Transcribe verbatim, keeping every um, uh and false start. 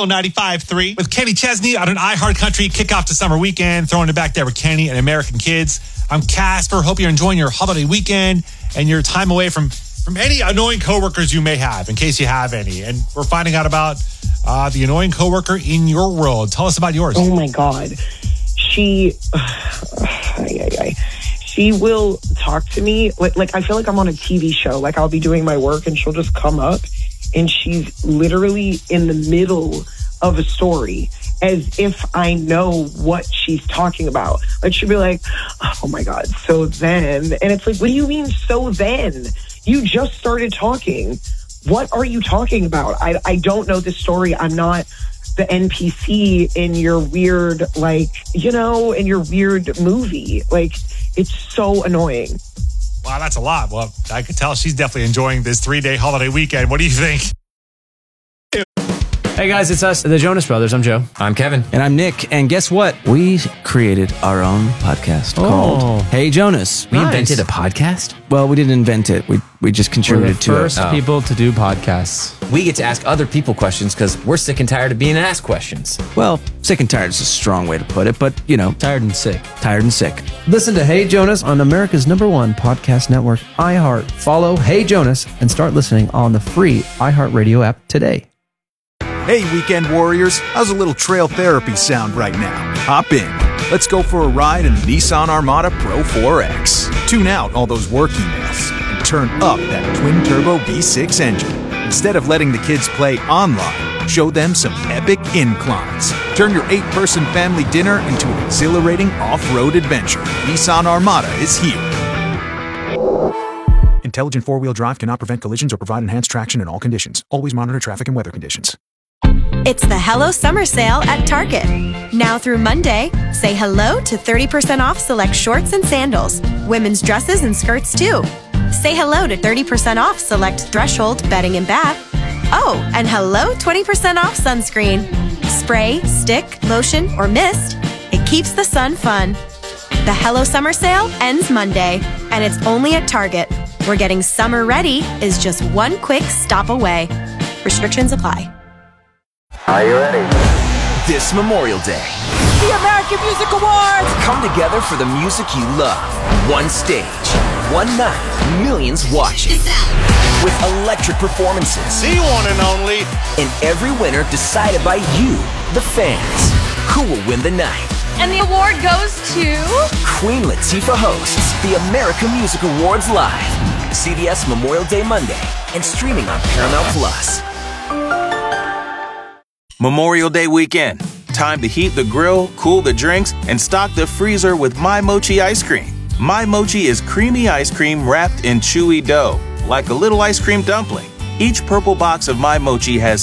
Channel ninety-five point three. With Kenny Chesney on an iHeart Country kickoff to summer weekend, throwing it back there with Kenny and American Kids. I'm Casper. Hope you're enjoying your holiday weekend and your time away from, from any annoying coworkers you may have, in case you have any. And we're finding out about uh, the annoying coworker in your world. Tell us about yours. Oh, my God. She... ay, ay, ay. She will talk to me like, like I feel like I'm on a T V show. Like I'll be doing my work and she'll just come up and she's literally in the middle of a story as if I know what she's talking about. Like she'll be like, oh my God, so then. And it's like, what do you mean so then? You just started talking. What are you talking about? I, I don't know this story. I'm not the N P C in your weird, like, you know, in your weird movie. Like, it's so annoying. Wow, that's a lot. Well, I could tell she's definitely enjoying this three-day holiday weekend. What do you think? Hey guys, it's us, the Jonas Brothers. I'm Joe. I'm Kevin. And I'm Nick. And guess what? We created our own podcast Oh. called Hey Jonas. We Nice. invented a podcast? Well, we didn't invent it. We we just We're the contributed to first it. Oh. people to do podcasts. We get to ask other people questions because we're sick and tired of being asked questions. Well, sick and tired is a strong way to put it, but, you know, Tired and sick. tired and sick. Listen to Hey Jonas on America's number one podcast network, iHeart. Follow Hey Jonas and start listening on the free iHeartRadio app today. Hey, weekend warriors, how's a little trail therapy sound right now? Hop in. Let's go for a ride in the Nissan Armada Pro four X. Tune out all those work emails and turn up that twin-turbo V six engine. Instead of letting the kids play online, show them some epic inclines. Turn your eight-person family dinner into an exhilarating off-road adventure. Nissan Armada is here. Intelligent four-wheel drive cannot prevent collisions or provide enhanced traction in all conditions. Always monitor traffic and weather conditions. It's the Hello Summer Sale at Target. Now through Monday, say hello to thirty percent off select shorts and sandals, women's dresses and skirts too. Say hello to thirty percent off select Threshold bedding and bath. Oh, and hello twenty percent off sunscreen. Spray, stick, lotion, or mist. It keeps the sun fun. The Hello Summer Sale ends Monday, and it's only at Target, where getting summer ready is just one quick stop away. Restrictions apply. Are you ready? This Memorial Day, the American Music Awards come together for the music you love. One stage, one night, millions watching. With electric performances. The one and only. And every winner decided by you, the fans. Who will win the night? And the award goes to... Queen Latifah hosts the American Music Awards live. C B S Memorial Day Monday and streaming on Paramount Plus. Memorial Day weekend. Time to heat the grill, cool the drinks, and stock the freezer with My Mochi ice cream. My Mochi is creamy ice cream wrapped in chewy dough, like a little ice cream dumpling. Each purple box of My Mochi has